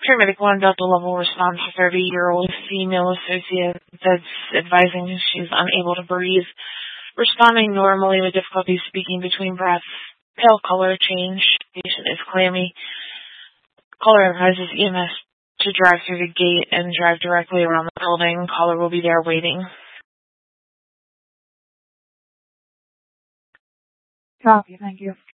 Paramedic 1, Delta level response to 30-year-old female associate that's advising she's unable to breathe. Responding normally with difficulty speaking between breaths. Pale color change. Patient is clammy. Caller advises EMS to drive through the gate and drive directly around the building. Caller will be there waiting. Copy, thank you.